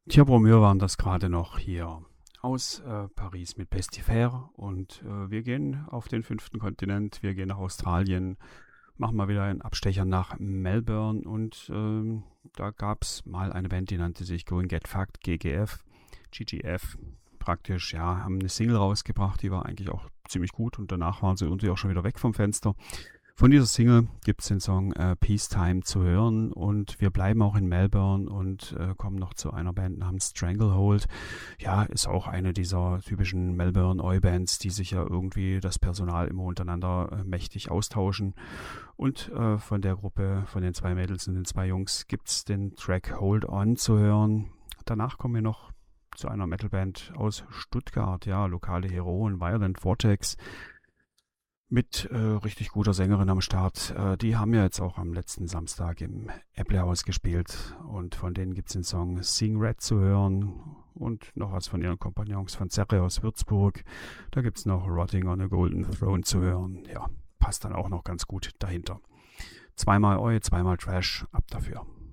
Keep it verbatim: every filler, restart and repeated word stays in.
Thierry Bromeur waren das gerade noch hier aus äh, Paris mit Pestifaire und äh, wir gehen auf den fünften Kontinent, wir gehen nach Australien, machen mal wieder einen Abstecher nach Melbourne und ähm, da gab es mal eine Band, die nannte sich Going Get Fucked, G G F, G G F praktisch, ja, haben eine Single rausgebracht, die war eigentlich auch ziemlich gut und danach waren sie irgendwie auch schon wieder weg vom Fenster. Von dieser Single gibt es den Song äh, Peacetime zu hören und wir bleiben auch in Melbourne und äh, kommen noch zu einer Band namens Stranglehold. Ja, ist auch eine dieser typischen Melbourne Oi-Bands, die sich ja irgendwie das Personal immer untereinander äh, mächtig austauschen. Und äh, von der Gruppe, von den zwei Mädels und den zwei Jungs gibt es den Track Hold On zu hören. Danach kommen wir noch zu einer Metalband aus Stuttgart, ja, lokale Heroen, Violent Vortex mit äh, richtig guter Sängerin am Start. Äh, die haben ja jetzt auch am letzten Samstag im Äpplehaus gespielt und von denen gibt es den Song Sing Red zu hören und noch was von ihren Kompagnons von Zerre aus Würzburg. Da gibt es noch Rotting on a Golden Throne zu hören. Ja, passt dann auch noch ganz gut dahinter. Zweimal Oi, zweimal Trash, ab dafür.